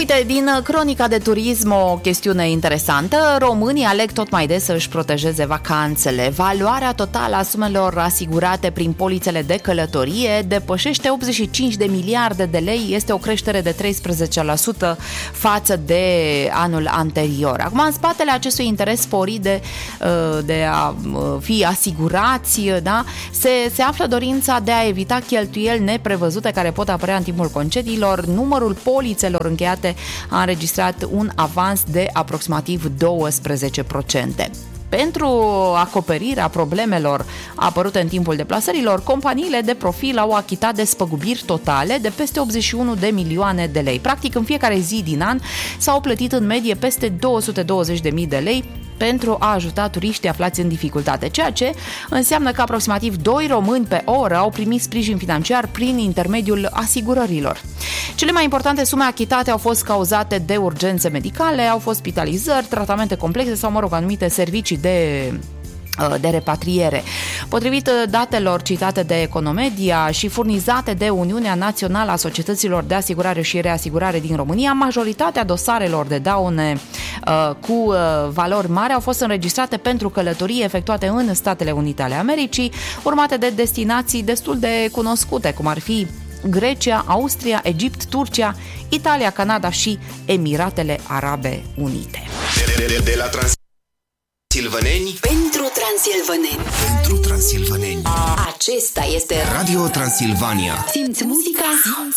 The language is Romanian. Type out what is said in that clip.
Uite, din cronica de turism o chestiune interesantă. Românii aleg tot mai des să își protejeze vacanțele. Valoarea totală a sumelor asigurate prin polițele de călătorie depășește 85 de miliarde de lei. Este o creștere de 13% față de anul anterior. Acum, în spatele acestui interes sporit de a fi asigurați, da, se află dorința de a evita cheltuieli neprevăzute care pot apărea în timpul concediilor. Numărul polițelor încheiate a înregistrat un avans de aproximativ 12%. Pentru acoperirea problemelor apărute în timpul deplasărilor, companiile de profil au achitat despăgubiri totale de peste 81 de milioane de lei. Practic, în fiecare zi din an s-au plătit în medie peste 220.000 de lei pentru a ajuta turiștii aflați în dificultate, ceea ce înseamnă că aproximativ 2 români pe oră au primit sprijin financiar prin intermediul asigurărilor. Cele mai importante sume achitate au fost cauzate de urgențe medicale, au fost spitalizări, tratamente complexe sau, anumite servicii de repatriere. Potrivit datelor citate de Economedia și furnizate de Uniunea Națională a Societăților de Asigurare și Reasigurare din România, majoritatea dosarelor de daune cu valori mari au fost înregistrate pentru călătorii efectuate în Statele Unite ale Americii, urmate de destinații destul de cunoscute, cum ar fi Grecia, Austria, Egipt, Turcia, Italia, Canada și Emiratele Arabe Unite. De la Transilvaneni pentru transilvaneni. Pentru transilvaneni. Acesta este Radio Transilvania. Simți muzica?